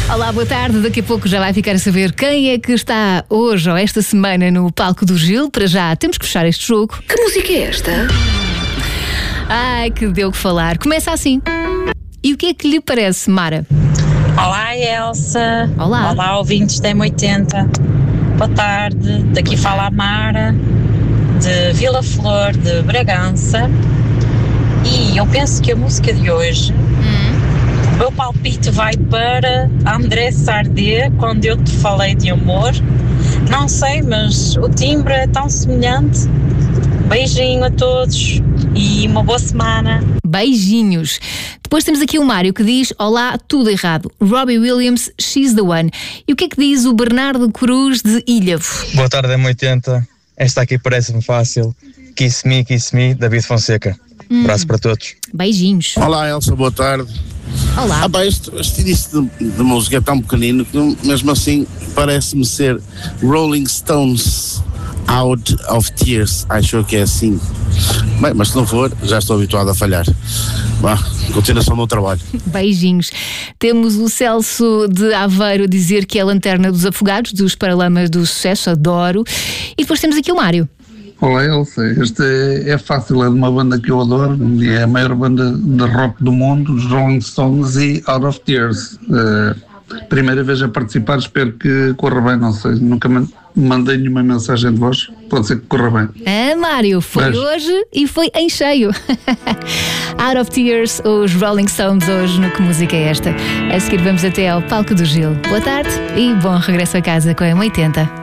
Olá, boa tarde. Daqui a pouco já vai ficar a saber quem é que está hoje ou esta semana no palco do Gil. Para já, temos que fechar este jogo. Que música é esta? Ai, que deu que falar. Começa assim. E o que é que lhe parece, Mara? Olá, Elsa. Olá. Olá, ouvintes da M80. Boa tarde. Daqui fala a Mara, de Vila Flor, de Bragança. E eu penso que a música de hoje, o meu palpite vai para André Sardé, quando eu te falei de amor. Não sei, mas o timbre é tão semelhante. Beijinho a todos e uma boa semana. Beijinhos. Depois temos aqui o Mário que diz: olá, tudo errado. Robbie Williams, She's the One. E o que é que diz o Bernardo Cruz de Ilhavo? Boa tarde, M80. Esta aqui parece-me fácil. Kiss Me, David Fonseca. Abraço para todos. Beijinhos. Olá, Elsa, boa tarde. Olá. Este início de música é tão pequenino que mesmo assim parece-me ser Rolling Stones, Out of Tears. Acho que é assim. Bem, mas se não for, já estou habituado a falhar. Vá, continuação do meu trabalho. Beijinhos. Temos o Celso de Aveiro a dizer que é a Lanterna dos Afogados, dos Paralamas do Sucesso, adoro. E depois temos aqui o Mário. Olá, Elsa. Este é fácil, é de uma banda que eu adoro, é a maior banda de rock do mundo, os Rolling Stones e Out of Tears. Primeira vez a participar, espero que corra bem, não sei, nunca mandei nenhuma mensagem de voz, pode ser que corra bem. Mário, foi hoje e foi em cheio. Out of Tears, os Rolling Stones hoje no Que Música é Esta? A seguir vamos até ao palco do Gil. Boa tarde e bom regresso a casa com a M80.